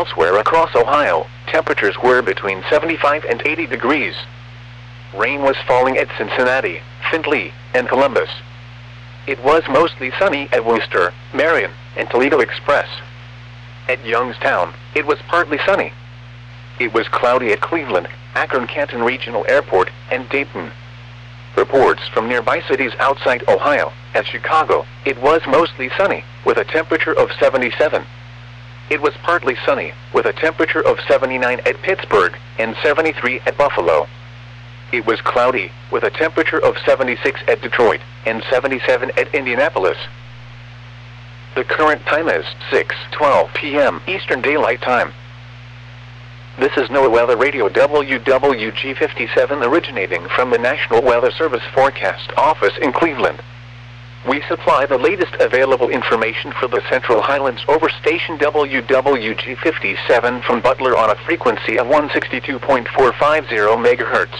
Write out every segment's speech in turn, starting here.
Elsewhere across Ohio, temperatures were between 75 and 80 degrees. Rain was falling at Cincinnati, Findlay, and Columbus. It was mostly sunny at Wooster, Marion, and Toledo Express. At Youngstown, it was partly sunny. It was cloudy at Cleveland, Akron-Canton Regional Airport, and Dayton. Reports from nearby cities outside Ohio. At Chicago, it was mostly sunny, with a temperature of 77. It was partly sunny, with a temperature of 79 at Pittsburgh, and 73 at Buffalo. It was cloudy, with a temperature of 76 at Detroit, and 77 at Indianapolis. The current time is 6:12 p.m. Eastern Daylight Time. This is NOAA Weather Radio WWG57 originating from the National Weather Service Forecast Office in Cleveland. We supply the latest available information for the Central Highlands over station WWG57 from Butler on a frequency of 162.450 MHz.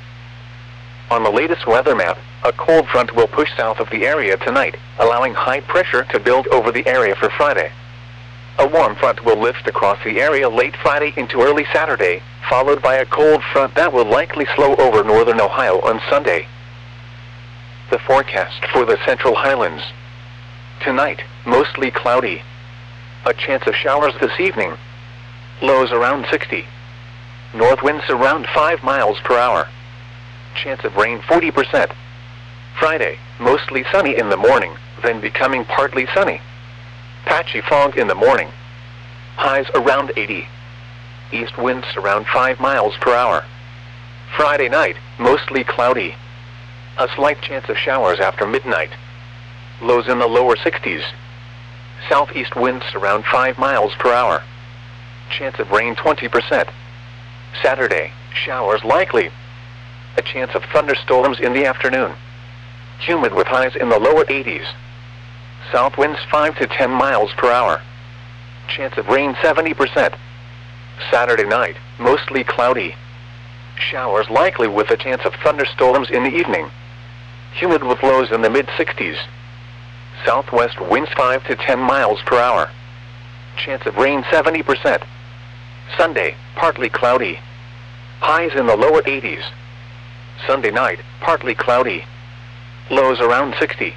On the latest weather map, a cold front will push south of the area tonight, allowing high pressure to build over the area for Friday. A warm front will lift across the area late Friday into early Saturday, followed by a cold front that will likely slow over northern Ohio on Sunday. The forecast for the Central Highlands. Tonight, mostly cloudy. A chance of showers this evening. Lows around 60. North winds around 5 miles per hour. Chance of rain 40%. Friday, mostly sunny in the morning, then becoming partly sunny. Patchy fog in the morning. Highs around 80. East winds around 5 miles per hour. Friday night, mostly cloudy. A slight chance of showers after midnight. Lows in the lower 60s. Southeast winds around 5 miles per hour. Chance of rain 20%. Saturday, showers likely. A chance of thunderstorms in the afternoon. Humid with highs in the lower 80s. South winds 5 to 10 miles per hour. Chance of rain 70%. Saturday night, mostly cloudy. Showers likely with a chance of thunderstorms in the evening. Humid with lows in the mid-60s. Southwest winds 5 to 10 miles per hour. Chance of rain 70%. Sunday, partly cloudy. Highs in the lower 80s. Sunday night, partly cloudy. Lows around 60.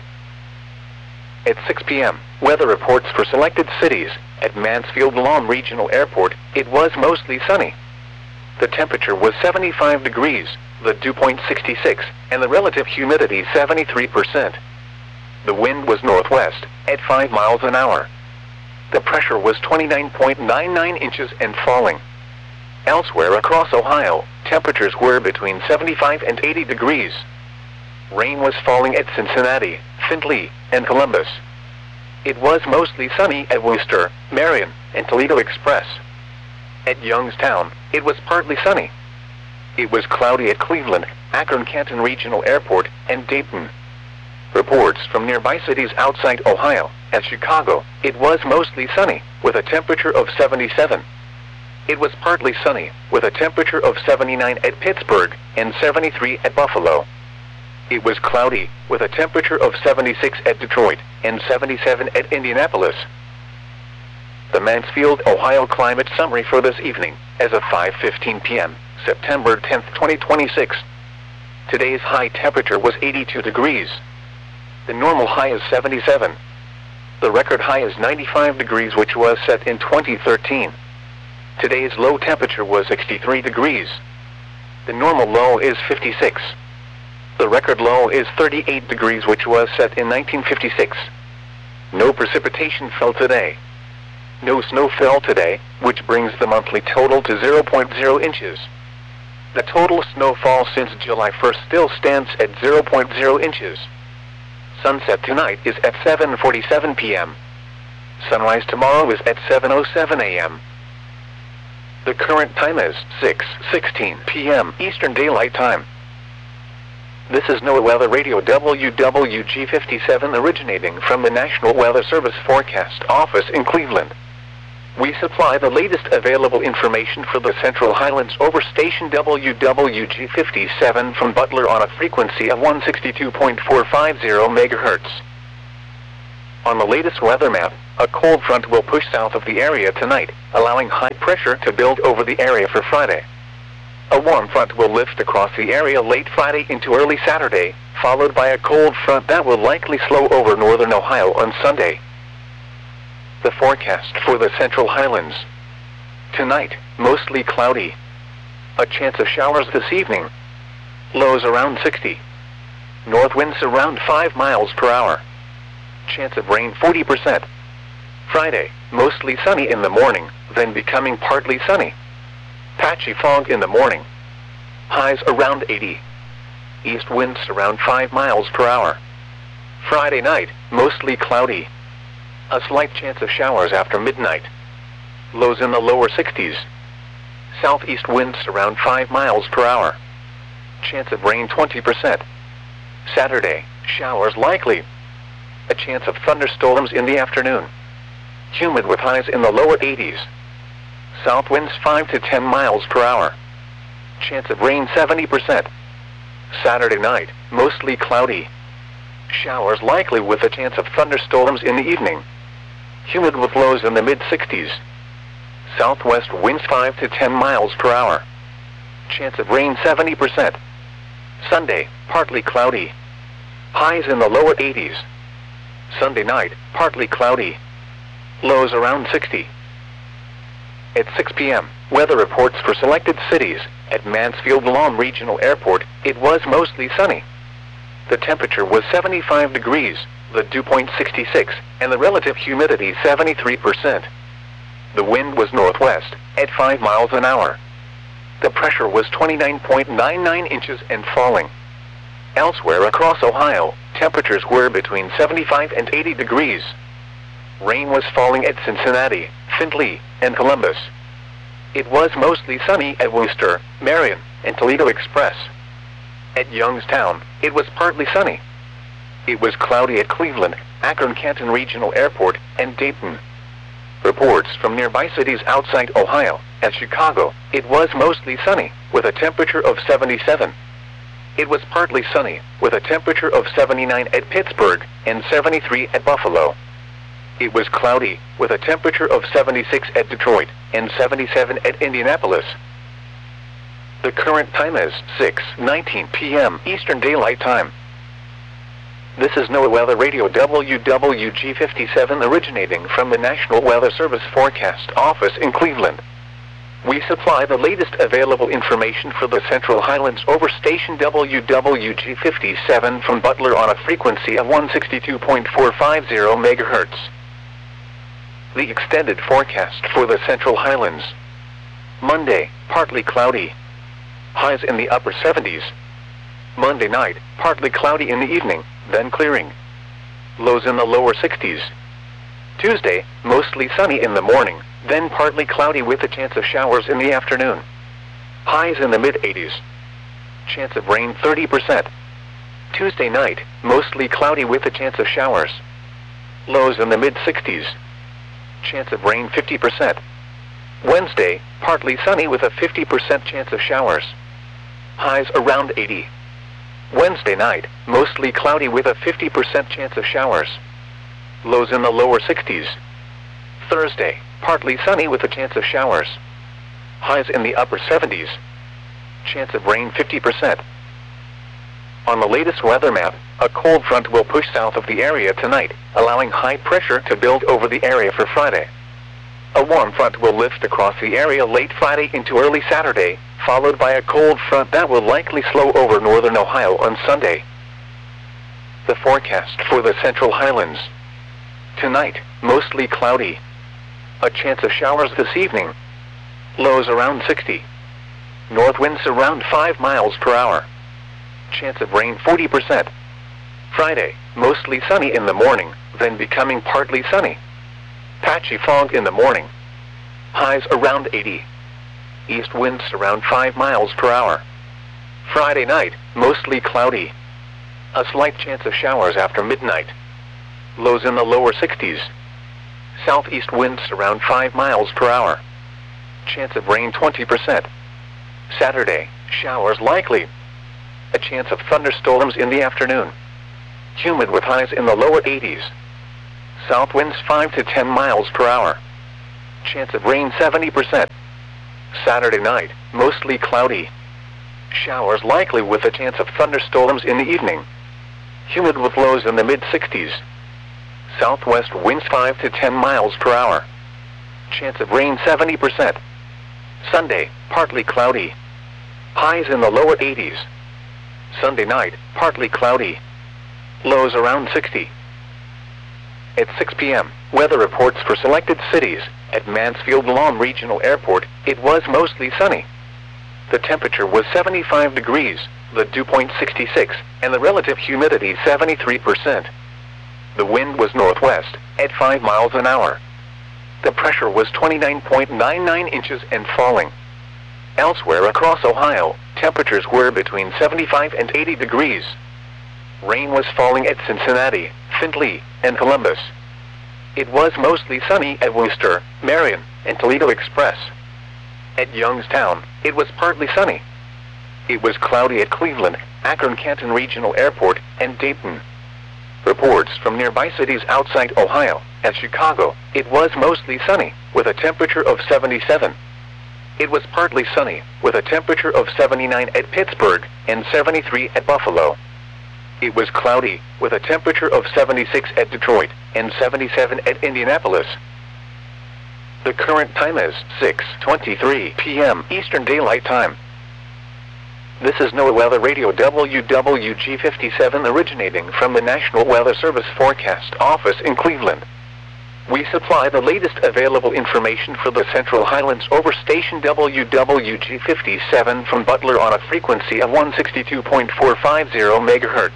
At 6 p.m., weather reports for selected cities. At Mansfield Lawn Regional Airport, it was mostly sunny. The temperature was 75 degrees, the dew point 66, and the relative humidity 73%. The wind was northwest, at 5 miles an hour. The pressure was 29.99 inches and falling. Elsewhere across Ohio, temperatures were between 75 and 80 degrees. Rain was falling at Cincinnati, Findlay, and Columbus. It was mostly sunny at Wooster, Marion, and Toledo Express. At Youngstown, it was partly sunny. It was cloudy at Cleveland, Akron-Canton Regional Airport, and Dayton. Reports from nearby cities outside Ohio. At Chicago, it was mostly sunny, with a temperature of 77. It was partly sunny, with a temperature of 79 at Pittsburgh, and 73 at Buffalo. It was cloudy, with a temperature of 76 at Detroit, and 77 at Indianapolis. The Mansfield, Ohio climate summary for this evening, as of 5:15 p.m., September 10, 2026. Today's high temperature was 82 degrees. The normal high is 77. The record high is 95 degrees, which was set in 2013. Today's low temperature was 63 degrees. The normal low is 56. The record low is 38 degrees, which was set in 1956. No precipitation fell today. No snow fell today, which brings the monthly total to 0.0 inches. The total snowfall since July 1st still stands at 0.0 inches. Sunset tonight is at 7:47 p.m. Sunrise tomorrow is at 7:07 a.m. The current time is 6:16 p.m. Eastern Daylight Time. This is NOAA Weather Radio WWG57 originating from the National Weather Service Forecast Office in Cleveland. We supply the latest available information for the Central Highlands over station WWG57 from Butler on a frequency of 162.450 MHz. On the latest weather map, a cold front will push south of the area tonight, allowing high pressure to build over the area for Friday. A warm front will lift across the area late Friday into early Saturday, followed by a cold front that will likely slow over northern Ohio on Sunday. The forecast for the Central Highlands. Tonight, mostly cloudy. A chance of showers this evening. Lows around 60. North winds around 5 miles per hour. Chance of rain 40%. Friday, mostly sunny in the morning, then becoming partly sunny. Patchy fog in the morning. Highs around 80. East winds around 5 miles per hour. Friday night, mostly cloudy. A slight chance of showers after midnight. Lows in the lower 60s. Southeast winds around 5 miles per hour. Chance of rain 20%. Saturday, showers likely. A chance of thunderstorms in the afternoon. Humid with highs in the lower 80s. South winds 5 to 10 miles per hour. Chance of rain 70%. Saturday night, mostly cloudy. Showers likely with a chance of thunderstorms in the evening. Humid with lows in the mid-60s. Southwest winds 5 to 10 miles per hour. Chance of rain 70%. Sunday, partly cloudy. Highs in the lower 80s. Sunday night, partly cloudy. Lows around 60. At 6 p.m., weather reports for selected cities. At Mansfield Lawn Regional Airport, it was mostly sunny. The temperature was 75 degrees, the dew point 66, and the relative humidity 73%. The wind was northwest, at 5 miles an hour. The pressure was 29.99 inches and falling. Elsewhere across Ohio, temperatures were between 75 and 80 degrees. Rain was falling at Cincinnati, Findlay, and Columbus. It was mostly sunny at Worcester, Marion, and Toledo Express. At Youngstown, it was partly sunny. It was cloudy at Cleveland, Akron-Canton Regional Airport, and Dayton. Reports from nearby cities outside Ohio. At Chicago, it was mostly sunny, with a temperature of 77. It was partly sunny, with a temperature of 79 at Pittsburgh, and 73 at Buffalo. It was cloudy, with a temperature of 76 at Detroit, and 77 at Indianapolis. The current time is 6:19 p.m. Eastern Daylight Time. This is NOAA Weather Radio WWG57 originating from the National Weather Service Forecast Office in Cleveland. We supply the latest available information for the Central Highlands over station WWG57 from Butler on a frequency of 162.450 MHz. The extended forecast for the Central Highlands. Monday, partly cloudy. Highs in the upper 70s. Monday night, partly cloudy in the evening, then clearing. Lows in the lower 60s. Tuesday, mostly sunny in the morning, then partly cloudy with a chance of showers in the afternoon. Highs in the mid-80s. Chance of rain 30%. Tuesday night, mostly cloudy with a chance of showers. Lows in the mid-60s. Chance of rain 50%. Wednesday, partly sunny with a 50% chance of showers. Highs around 80. Wednesday night, mostly cloudy with a 50% chance of showers. Lows in the lower 60s. Thursday, partly sunny with a chance of showers. Highs in the upper 70s. Chance of rain 50%. On the latest weather map, a cold front will push south of the area tonight, allowing high pressure to build over the area for Friday. A warm front will lift across the area late Friday into early Saturday, followed by a cold front that will likely slow over northern Ohio on Sunday. The forecast for the Central Highlands. Tonight, mostly cloudy. A chance of showers this evening. Lows around 60. North winds around 5 miles per hour. Chance of rain 40%. Friday, mostly sunny in the morning, then becoming partly sunny. Patchy fog in the morning. Highs around 80. East winds around 5 miles per hour. Friday night, mostly cloudy. A slight chance of showers after midnight. Lows in the lower 60s. Southeast winds around 5 miles per hour. Chance of rain 20%. Saturday, showers likely. A chance of thunderstorms in the afternoon. Humid with highs in the lower 80s. South winds 5 to 10 miles per hour. Chance of rain 70%. Saturday night, mostly cloudy. Showers likely with a chance of thunderstorms in the evening. Humid with lows in the mid-60s. Southwest winds 5 to 10 miles per hour. Chance of rain 70%. Sunday, partly cloudy. Highs in the lower 80s. Sunday night, partly cloudy. Lows around 60. At 6 p.m., weather reports for selected cities. At Mansfield Lawn Regional Airport, it was mostly sunny. The temperature was 75 degrees, the dew point 66, and the relative humidity 73%. The wind was northwest, at 5 miles an hour. The pressure was 29.99 inches and falling. Elsewhere across Ohio, temperatures were between 75 and 80 degrees. Rain was falling at Cincinnati, Findlay, and Columbus. It was mostly sunny at Worcester, Marion, and Toledo Express. At Youngstown, it was partly sunny. It was cloudy at Cleveland, Akron-Canton Regional Airport, and Dayton. Reports from nearby cities outside Ohio. At Chicago, it was mostly sunny, with a temperature of 77. It was partly sunny, with a temperature of 79 at Pittsburgh, and 73 at Buffalo. It was cloudy, with a temperature of 76 at Detroit, and 77 at Indianapolis. The current time is 6:23 p.m. Eastern Daylight Time. This is NOAA Weather Radio WWG57 originating from the National Weather Service Forecast Office in Cleveland. We supply the latest available information for the Central Highlands over station WWG57 from Butler on a frequency of 162.450 MHz.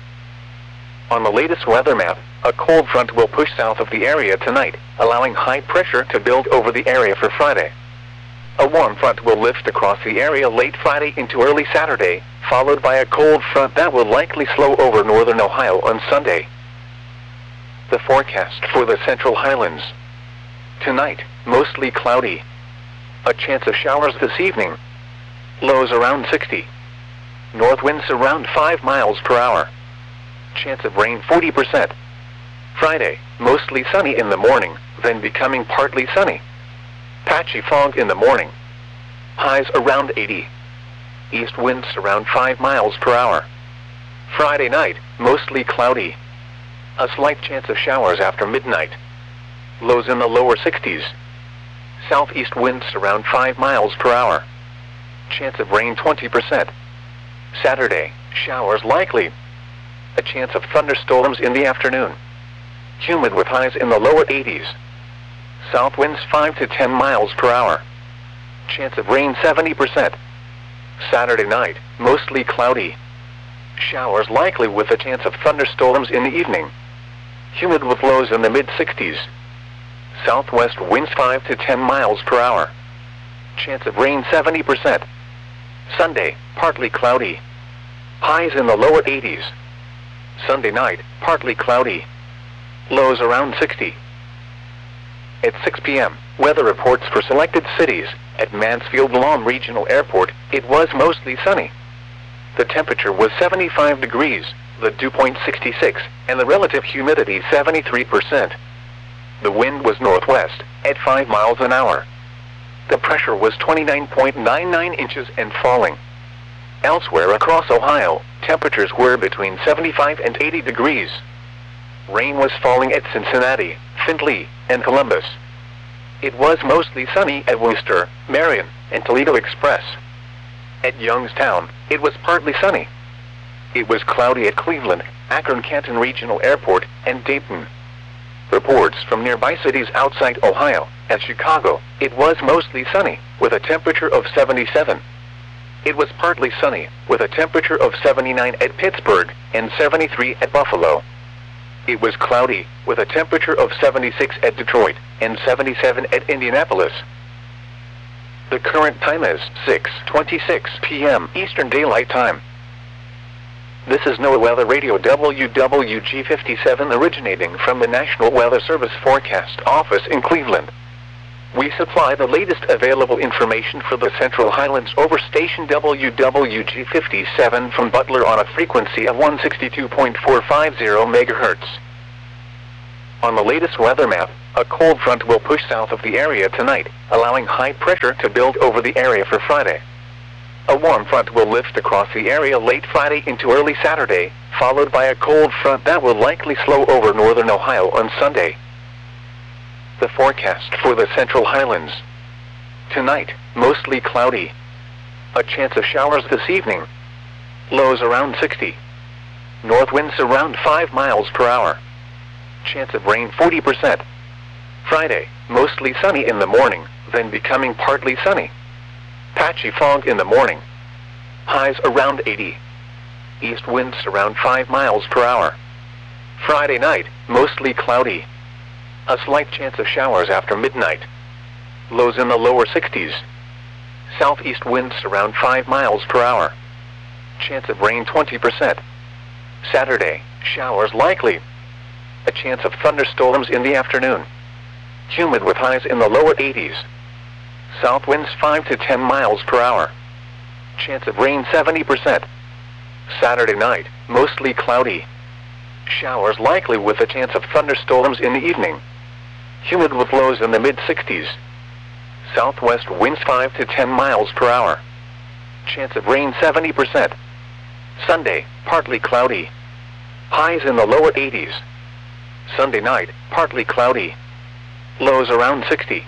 On the latest weather map, a cold front will push south of the area tonight, allowing high pressure to build over the area for Friday. A warm front will lift across the area late Friday into early Saturday, followed by a cold front that will likely slow over northern Ohio on Sunday. The forecast for the Central Highlands. Tonight, mostly cloudy. A chance of showers this evening. Lows around 60. North winds around 5 miles per hour. Chance of rain 40%. Friday, mostly sunny in the morning, then becoming partly sunny. Patchy fog in the morning. Highs around 80. East winds around 5 miles per hour. Friday night, mostly cloudy. A slight chance of showers after midnight. Lows in the lower 60s. Southeast winds around 5 miles per hour. Chance of rain 20%. Saturday, showers likely. A chance of thunderstorms in the afternoon. Humid with highs in the lower 80s. South winds 5 to 10 miles per hour. Chance of rain 70%. Saturday night, mostly cloudy. Showers likely with a chance of thunderstorms in the evening. Humid with lows in the mid-60s. Southwest winds 5 to 10 miles per hour. Chance of rain 70%. Sunday, partly cloudy. Highs in the lower 80s. Sunday night, partly cloudy. Lows around 60. At 6 p.m., weather reports for selected cities. At Mansfield Lawn Regional Airport, it was mostly sunny. The temperature was 75 degrees, the dew point 66, and the relative humidity 73%. The wind was northwest, at 5 miles an hour. The pressure was 29.99 inches and falling. Elsewhere across Ohio, temperatures were between 75 and 80 degrees. Rain was falling at Cincinnati, Findlay, and Columbus. It was mostly sunny at Worcester, Marion, and Toledo Express. At Youngstown, it was partly sunny. It was cloudy at Cleveland, Akron-Canton Regional Airport, and Dayton. Reports from nearby cities outside Ohio. At Chicago, it was mostly sunny, with a temperature of 77. It was partly sunny, with a temperature of 79 at Pittsburgh, and 73 at Buffalo. It was cloudy, with a temperature of 76 at Detroit, and 77 at Indianapolis. The current time is 6:26 p.m. Eastern Daylight Time. This is NOAA Weather Radio WWG57 originating from the National Weather Service Forecast Office in Cleveland. We supply the latest available information for the Central Highlands over station WWG57 from Butler on a frequency of 162.450 MHz. On the latest weather map, a cold front will push south of the area tonight, allowing high pressure to build over the area for Friday. A warm front will lift across the area late Friday into early Saturday, followed by a cold front that will likely slow over northern Ohio on Sunday. The forecast for the Central Highlands. Tonight, mostly cloudy. A chance of showers this evening. Lows around 60. North winds around 5 miles per hour. Chance of rain 40%. Friday, mostly sunny in the morning, then becoming partly sunny. Patchy fog in the morning. Highs around 80. East winds around 5 miles per hour. Friday night, mostly cloudy. A slight chance of showers after midnight. Lows in the lower 60s. Southeast winds around 5 miles per hour. Chance of rain 20%. Saturday, showers likely. A chance of thunderstorms in the afternoon. Humid with highs in the lower 80s. South winds 5 to 10 miles per hour. Chance of rain 70%. Saturday night, mostly cloudy. Showers likely with a chance of thunderstorms in the evening. Humid with lows in the mid-60s. Southwest winds 5 to 10 miles per hour. Chance of rain 70%. Sunday, partly cloudy. Highs in the lower 80s. Sunday night, partly cloudy. Lows around 60.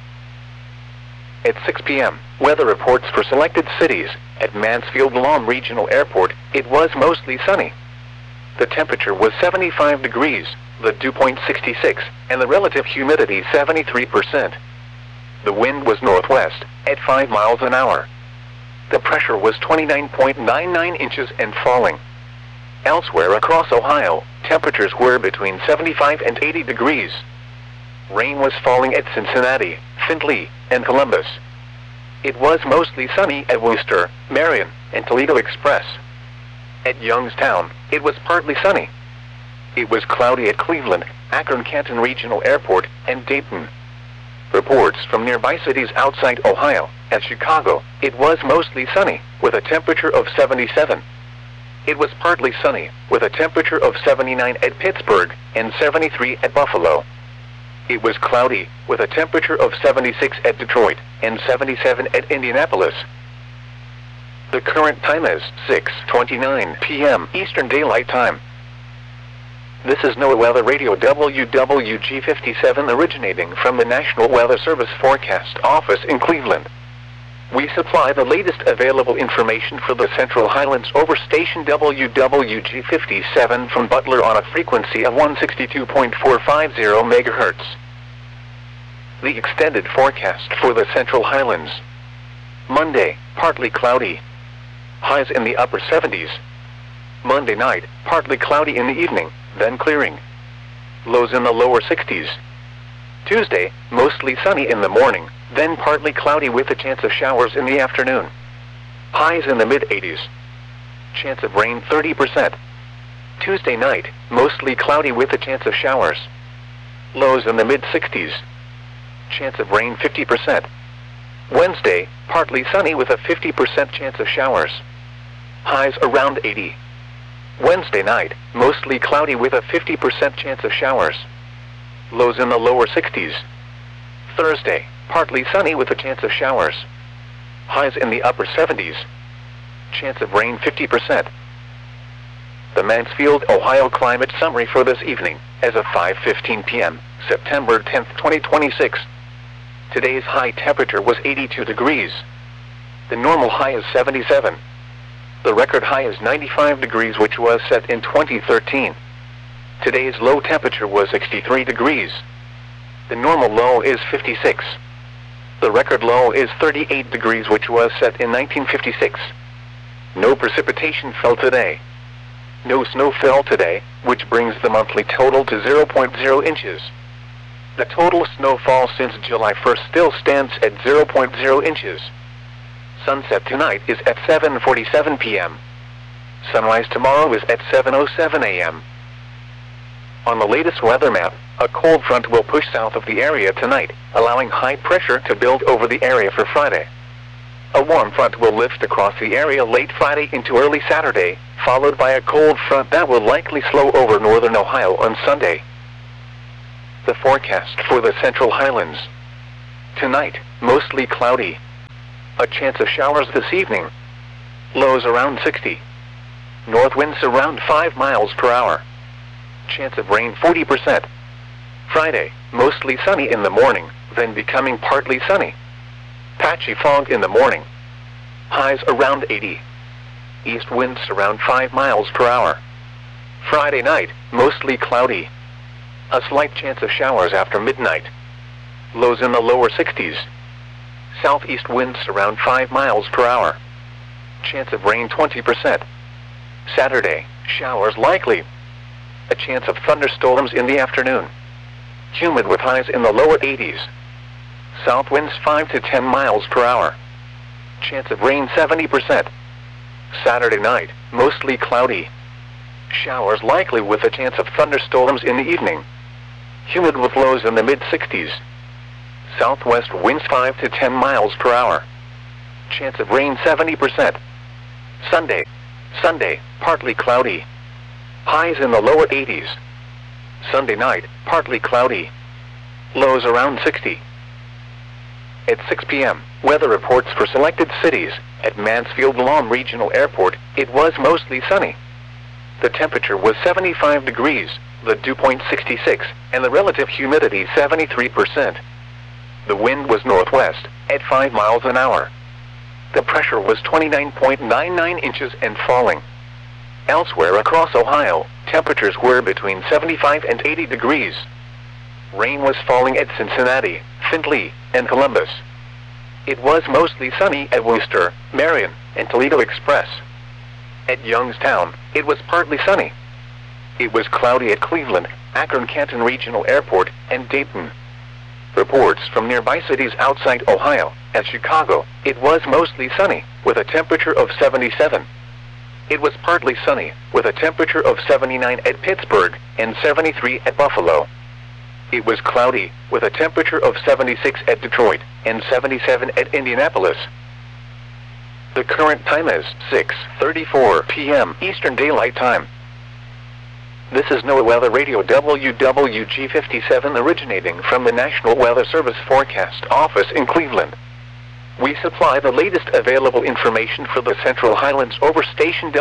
At 6 p.m., weather reports for selected cities. At Mansfield Lawn Regional Airport, it was mostly sunny. The temperature was 75 degrees, the dew point 66, and the relative humidity 73%. The wind was northwest, at 5 miles an hour. The pressure was 29.99 inches and falling. Elsewhere across Ohio, temperatures were between 75 and 80 degrees. Rain was falling at Cincinnati, Findlay, and Columbus. It was mostly sunny at Worcester, Marion, and Toledo Express. At Youngstown, it was partly sunny. It was cloudy at Cleveland, Akron-Canton Regional Airport, and Dayton. Reports from nearby cities outside Ohio. At Chicago, it was mostly sunny, with a temperature of 77. It was partly sunny, with a temperature of 79 at Pittsburgh, and 73 at Buffalo. It was cloudy, with a temperature of 76 at Detroit, and 77 at Indianapolis. The current time is 6:29 p.m. Eastern Daylight Time. This is NOAA Weather Radio WWG57 originating from the National Weather Service Forecast Office in Cleveland. We supply the latest available information for the Central Highlands over station WWG57 from Butler on a frequency of 162.450 MHz. The extended forecast for the Central Highlands. Monday, partly cloudy. Highs in the upper 70s. Monday night, partly cloudy in the evening, then clearing. Lows in the lower 60s. Tuesday, mostly sunny in the morning, then partly cloudy with a chance of showers in the afternoon. Highs in the mid-80s. Chance of rain 30%. Tuesday night, mostly cloudy with a chance of showers. Lows in the mid-60s. Chance of rain 50%. Wednesday, partly sunny with a 50% chance of showers. Highs around 80. Wednesday night, mostly cloudy with a 50% chance of showers. Lows in the lower 60s. Thursday, partly sunny with a chance of showers. Highs in the upper 70s. Chance of rain 50%. The Mansfield, Ohio climate summary for this evening, as of 5:15 p.m., September 10, 2026. Today's high temperature was 82 degrees. The normal high is 77. The record high is 95 degrees, which was set in 2013. Today's low temperature was 63 degrees. The normal low is 56. The record low is 38 degrees, which was set in 1956. No precipitation fell today. No snow fell today, which brings the monthly total to 0.0 inches. The total snowfall since July 1st still stands at 0.0 inches. Sunset tonight is at 7:47 p.m. Sunrise tomorrow is at 7:07 a.m. On the latest weather map, a cold front will push south of the area tonight, allowing high pressure to build over the area for Friday. A warm front will lift across the area late Friday into early Saturday, followed by a cold front that will likely slow over northern Ohio on Sunday. The forecast for the Central Highlands. Tonight, mostly cloudy. A chance of showers this evening. Lows around 60. North winds around 5 miles per hour. Chance of rain 40%. Friday, mostly sunny in the morning, then becoming partly sunny. Patchy fog in the morning. Highs around 80. East winds around 5 miles per hour. Friday night, mostly cloudy. A slight chance of showers after midnight. Lows in the lower 60s. Southeast winds around 5 miles per hour. Chance of rain 20%. Saturday, showers likely. A chance of thunderstorms in the afternoon. Humid with highs in the lower 80s. South winds 5 to 10 miles per hour. Chance of rain 70%. Saturday night, mostly cloudy. Showers likely with a chance of thunderstorms in the evening. Humid with lows in the mid-60s. Southwest winds 5 to 10 miles per hour. Chance of rain 70%. Sunday, partly cloudy. Highs in the lower 80s. Sunday night, partly cloudy. Lows around 60. At 6 p.m., weather reports for selected cities. At Mansfield-Lom Regional Airport, it was mostly sunny. The temperature was 75 degrees, the dew point 66, and the relative humidity 73%. The wind was northwest, at 5 miles an hour. The pressure was 29.99 inches and falling. Elsewhere across Ohio, temperatures were between 75 and 80 degrees. Rain was falling at Cincinnati, Findlay, and Columbus. It was mostly sunny at Worcester, Marion, and Toledo Express. At Youngstown, it was partly sunny. It was cloudy at Cleveland, Akron-Canton Regional Airport, and Dayton. Reports from nearby cities outside Ohio. At Chicago, it was mostly sunny, with a temperature of 77. It was partly sunny, with a temperature of 79 at Pittsburgh, and 73 at Buffalo. It was cloudy, with a temperature of 76 at Detroit, and 77 at Indianapolis. The current time is 6:34 p.m. Eastern Daylight Time. This is NOAA Weather Radio WWG57 originating from the National Weather Service Forecast Office in Cleveland. We supply the latest available information for the Central Highlands over station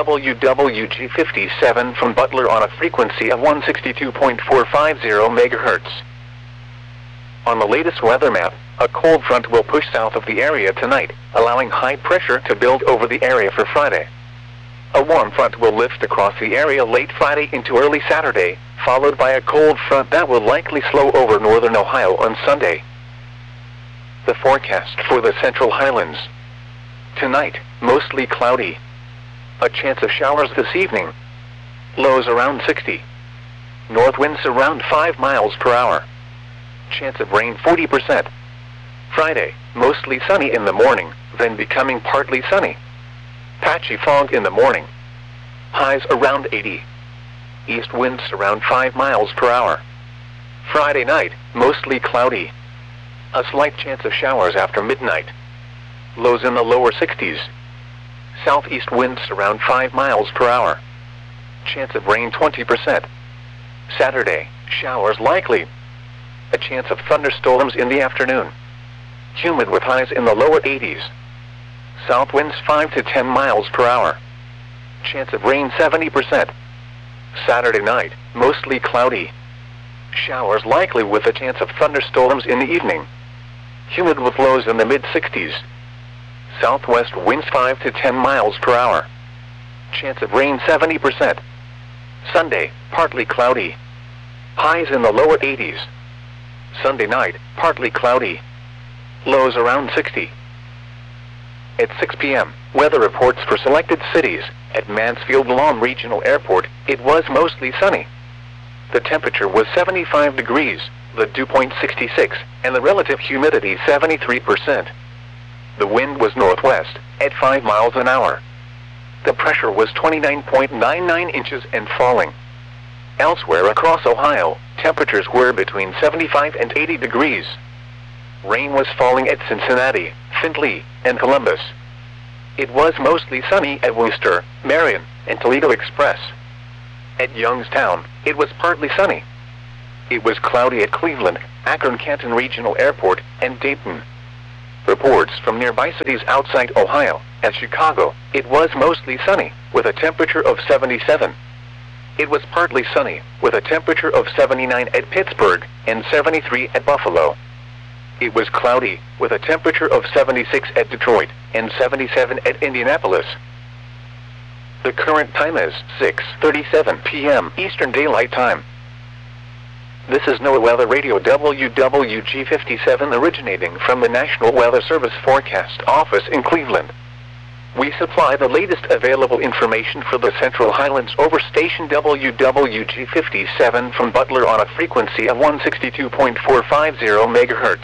WWG57 from Butler on a frequency of 162.450 MHz. On the latest weather map, a cold front will push south of the area tonight, allowing high pressure to build over the area for Friday. A warm front will lift across the area late Friday into early Saturday, followed by a cold front that will likely slow over northern Ohio on Sunday. The forecast for the Central Highlands. Tonight, mostly cloudy. A chance of showers this evening. Lows around 60. North winds around 5 miles per hour. Chance of rain 40%. Friday, mostly sunny in the morning, then becoming partly sunny. Patchy fog in the morning. Highs around 80. East winds around 5 miles per hour. Friday night, mostly cloudy. A slight chance of showers after midnight. Lows in the lower 60s. Southeast winds around 5 miles per hour. Chance of rain 20%. Saturday, showers likely. A chance of thunderstorms in the afternoon. Humid with highs in the lower 80s. South winds 5 to 10 miles per hour. Chance of rain 70%. Saturday night, mostly cloudy. Showers likely with a chance of thunderstorms in the evening. Humid with lows in the mid-60s. Southwest winds 5 to 10 miles per hour. Chance of rain 70%. Sunday, partly cloudy. Highs in the lower 80s. Sunday night, partly cloudy. Lows around 60. At 6 p.m., weather reports for selected cities. At Mansfield-Lom Regional Airport, it was mostly sunny. The temperature was 75 degrees, the dew point 66, and the relative humidity 73%. The wind was northwest, at 5 miles an hour. The pressure was 29.99 inches and falling. Elsewhere across Ohio, temperatures were between 75 and 80 degrees. Rain was falling at Cincinnati, Findlay, and Columbus. It was mostly sunny at Worcester, Marion, and Toledo Express. At Youngstown, it was partly sunny. It was cloudy at Cleveland, Akron-Canton Regional Airport, and Dayton. Reports from nearby cities outside Ohio. At Chicago, it was mostly sunny, with a temperature of 77. It was partly sunny, with a temperature of 79 at Pittsburgh, and 73 at Buffalo. It was cloudy, with a temperature of 76 at Detroit, and 77 at Indianapolis. The current time is 6:37 p.m. Eastern Daylight Time. This is NOAA Weather Radio WWG57 originating from the National Weather Service Forecast Office in Cleveland. We supply the latest available information for the Central Highlands over station WWG57 from Butler on a frequency of 162.450 MHz.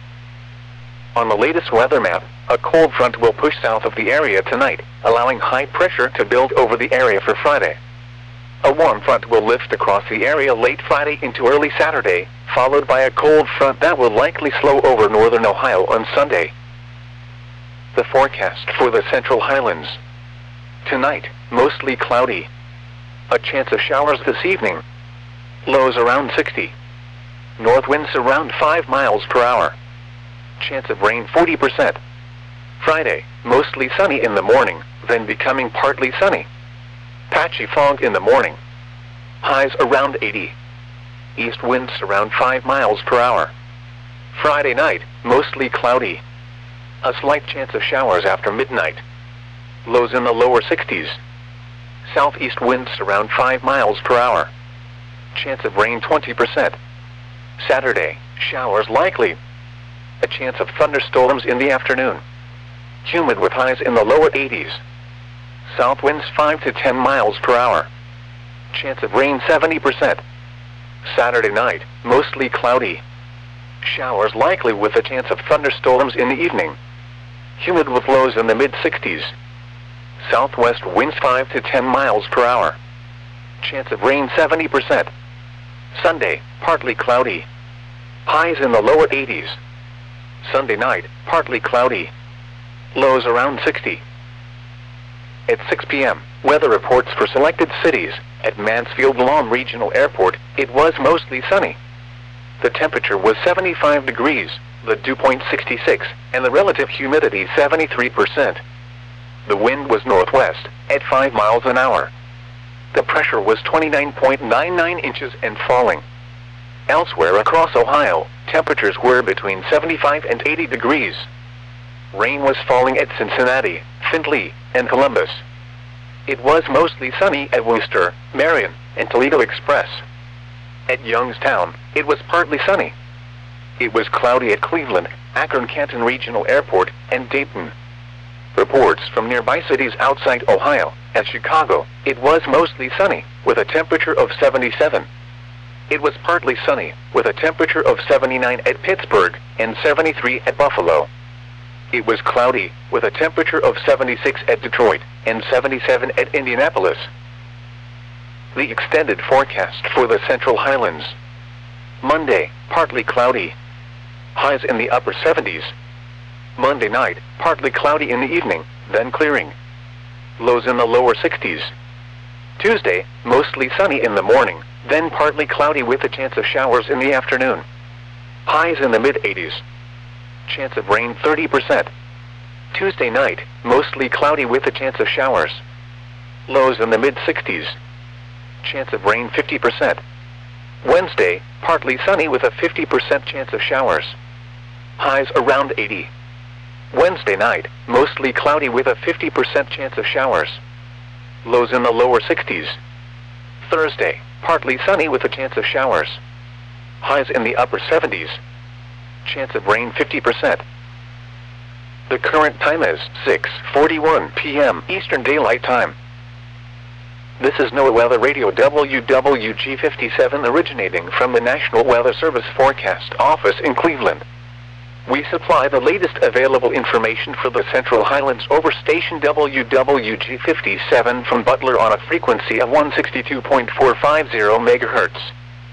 On the latest weather map, a cold front will push south of the area tonight, allowing high pressure to build over the area for Friday. A warm front will lift across the area late Friday into early Saturday, followed by a cold front that will likely slow over northern Ohio on Sunday. The forecast for the Central Highlands. Tonight, mostly cloudy. A chance of showers this evening. Lows around 60. North winds around 5 miles per hour. Chance of rain 40%. Friday, mostly sunny in the morning, then becoming partly sunny. Patchy fog in the morning. Highs around 80. East winds around 5 miles per hour. Friday night, mostly cloudy. A slight chance of showers after midnight. Lows in the lower 60s. Southeast winds around 5 miles per hour. Chance of rain 20%. Saturday, showers likely. A chance of thunderstorms in the afternoon. Humid with highs in the lower 80s. South winds 5 to 10 miles per hour. Chance of rain 70%. Saturday night, mostly cloudy. Showers likely with a chance of thunderstorms in the evening. Humid with lows in the mid-60s. Southwest winds 5 to 10 miles per hour. Chance of rain 70%. Sunday, partly cloudy. Highs in the lower 80s. Sunday night, partly cloudy. Lows around 60. At 6 p.m., weather reports for selected cities. At Mansfield Lawn Regional Airport, it was mostly sunny. The temperature was 75 degrees, the dew point 66, and the relative humidity 73%. The wind was northwest, at 5 miles an hour. The pressure was 29.99 inches and falling. Elsewhere across Ohio, temperatures were between 75 and 80 degrees. Rain was falling at Cincinnati, Findlay, and Columbus. It was mostly sunny at Worcester, Marion, and Toledo Express. At Youngstown, it was partly sunny. It was cloudy at Cleveland, Akron-Canton Regional Airport, and Dayton. Reports from nearby cities outside Ohio. At Chicago, it was mostly sunny, with a temperature of 77. It was partly sunny, with a temperature of 79 at Pittsburgh, and 73 at Buffalo. It was cloudy, with a temperature of 76 at Detroit, and 77 at Indianapolis. The extended forecast for the Central Highlands. Monday, partly cloudy. Highs in the upper 70s. Monday night, partly cloudy in the evening, then clearing. Lows in the lower 60s. Tuesday, mostly sunny in the morning, then partly cloudy with a chance of showers in the afternoon. Highs in the mid-80s. Chance of rain 30%. Tuesday night, mostly cloudy with a chance of showers. Lows in the mid-60s. Chance of rain 50%. Wednesday, partly sunny with a 50% chance of showers. Highs around 80. Wednesday night, mostly cloudy with a 50% chance of showers. Lows in the lower 60s. Thursday, partly sunny with a chance of showers. Highs in the upper 70s. Chance of rain 50%. The current time is 6:41 p.m. Eastern Daylight Time. This is NOAA Weather Radio WWG57 originating from the National Weather Service Forecast Office in Cleveland. We supply the latest available information for the Central Highlands over station WWG57 from Butler on a frequency of 162.450 MHz.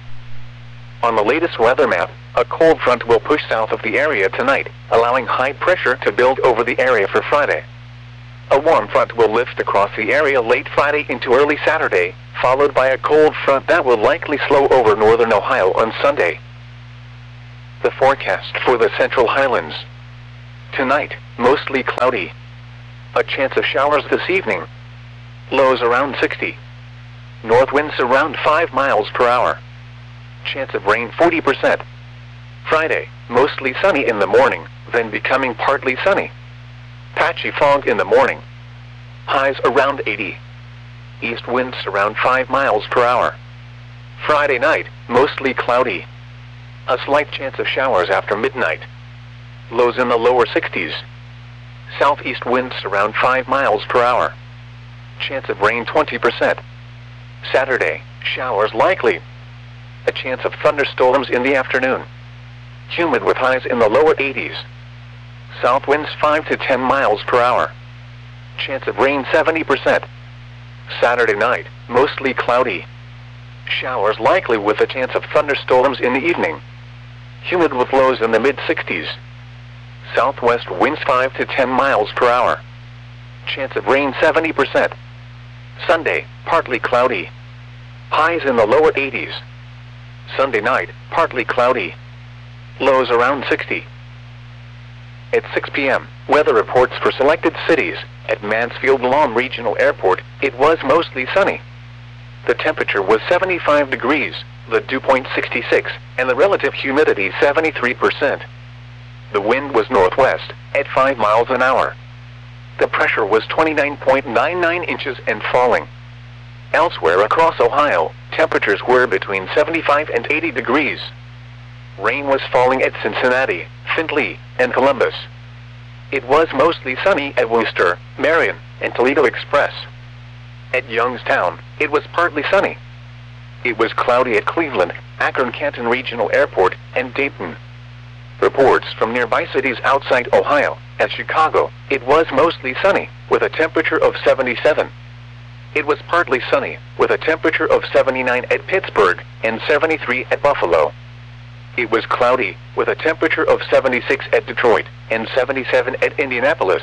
On the latest weather map, a cold front will push south of the area tonight, allowing high pressure to build over the area for Friday. A warm front will lift across the area late Friday into early Saturday, followed by a cold front that will likely slow over northern Ohio on Sunday. The forecast for the Central Highlands. Tonight, mostly cloudy. A chance of showers this evening. Lows around 60. North winds around 5 miles per hour. Chance of rain 40%. Friday, mostly sunny in the morning, then becoming partly sunny. Patchy fog in the morning. Highs around 80. East winds around 5 miles per hour. Friday night, mostly cloudy. A slight chance of showers after midnight. Lows in the lower 60s. Southeast winds around 5 miles per hour. Chance of rain 20%. Saturday, showers likely. A chance of thunderstorms in the afternoon. Humid with highs in the lower 80s. South winds 5 to 10 miles per hour. Chance of rain 70%. Saturday night, mostly cloudy. Showers likely with a chance of thunderstorms in the evening. Humid with lows in the mid-60s. Southwest winds 5 to 10 miles per hour. Chance of rain 70%. Sunday, partly cloudy. Highs in the lower 80s. Sunday night, partly cloudy. Lows around 60. At 6 p.m., weather reports for selected cities. At Mansfield Lawn Regional Airport, it was mostly sunny. The temperature was 75 degrees, the dew point 66, and the relative humidity 73%. The wind was northwest, at 5 miles an hour. The pressure was 29.99 inches and falling. Elsewhere across Ohio, temperatures were between 75 and 80 degrees. Rain was falling at Cincinnati, Findlay, and Columbus. It was mostly sunny at Worcester, Marion, and Toledo Express. At Youngstown, it was partly sunny. It was cloudy at Cleveland, Akron-Canton Regional Airport, and Dayton. Reports from nearby cities outside Ohio. At Chicago, it was mostly sunny, with a temperature of 77. It was partly sunny, with a temperature of 79 at Pittsburgh, and 73 at Buffalo. It was cloudy, with a temperature of 76 at Detroit, and 77 at Indianapolis.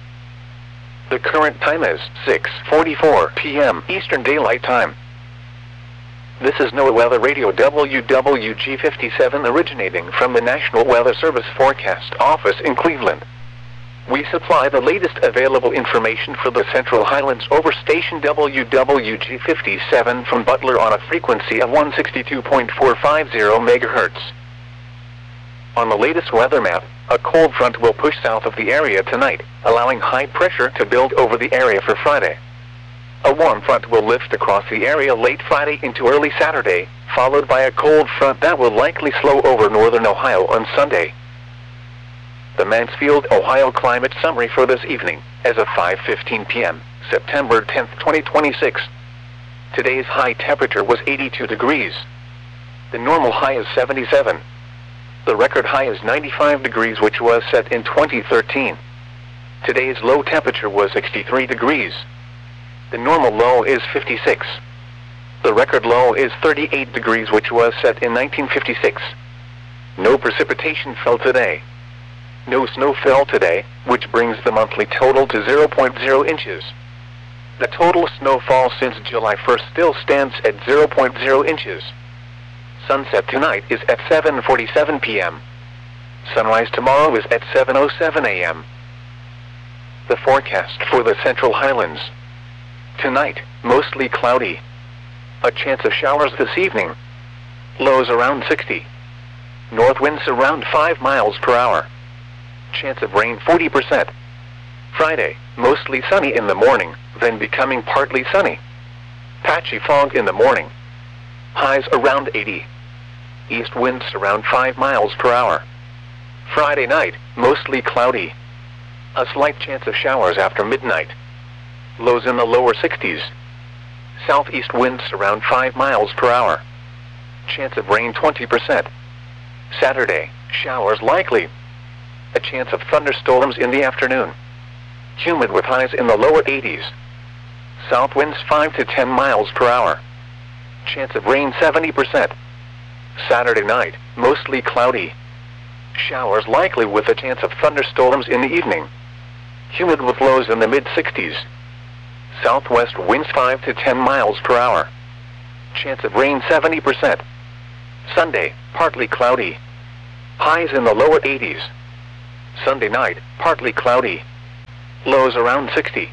The current time is 6:44 p.m. Eastern Daylight Time. This is NOAA Weather Radio WWG57 originating from the National Weather Service Forecast Office in Cleveland. We supply the latest available information for the Central Highlands over station WWG57 from Butler on a frequency of 162.450 MHz. On the latest weather map, a cold front will push south of the area tonight, allowing high pressure to build over the area for Friday. A warm front will lift across the area late Friday into early Saturday, followed by a cold front that will likely slow over northern Ohio on Sunday. The Mansfield, Ohio climate summary for this evening, as of 5:15 p.m., September 10, 2026. Today's high temperature was 82 degrees. The normal high is 77. The record high is 95 degrees, which was set in 2013. Today's low temperature was 63 degrees. The normal low is 56. The record low is 38 degrees, which was set in 1956. No precipitation fell today. No snow fell today, which brings the monthly total to 0.0 inches. The total snowfall since July 1st still stands at 0.0 inches. Sunset tonight is at 7:47 p.m. Sunrise tomorrow is at 7:07 a.m. The forecast for the Central Highlands. Tonight, mostly cloudy. A chance of showers this evening. Lows around 60. North winds around 5 miles per hour. Chance of rain 40%. Friday, mostly sunny in the morning, then becoming partly sunny. Patchy fog in the morning. Highs around 80. East winds around 5 miles per hour. Friday night, mostly cloudy. A slight chance of showers after midnight. Lows in the lower 60s. Southeast winds around 5 miles per hour. Chance of rain 20%. Saturday, showers likely. A chance of thunderstorms in the afternoon. Humid with highs in the lower 80s. South winds 5 to 10 miles per hour. Chance of rain 70%. Saturday night, mostly cloudy. Showers likely with a chance of thunderstorms in the evening. Humid with lows in the mid-60s. Southwest winds 5 to 10 miles per hour. Chance of rain 70%. Sunday, partly cloudy. Highs in the lower 80s. Sunday night, partly cloudy. Lows around 60.